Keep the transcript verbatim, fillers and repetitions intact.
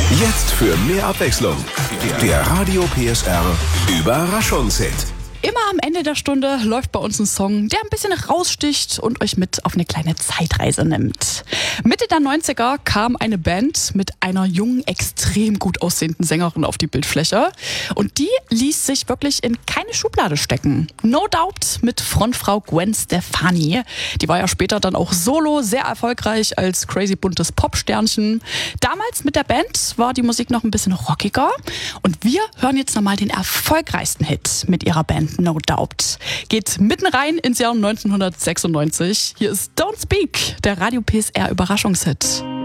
Jetzt für mehr Abwechslung. Der Radio P S R Überraschungshit. Immer am Ende der Stunde läuft bei uns ein Song, der ein bisschen raussticht und euch mit auf eine kleine Zeitreise nimmt. Mitte der neunziger kam eine Band mit einer jungen, extrem gut aussehenden Sängerin auf die Bildfläche. Und die ließ sich wirklich in keine Schublade stecken. No Doubt mit Frontfrau Gwen Stefani. Die war ja später dann auch solo sehr erfolgreich als crazy buntes Popsternchen. Damals mit der Band war die Musik noch ein bisschen rockiger. Und wir hören jetzt nochmal den erfolgreichsten Hit mit ihrer Band No Doubt. Geht mitten rein ins Jahr neunzehnhundertsechsundneunzig. Hier ist Don't Speak, der Radio P S R Überraschungshit.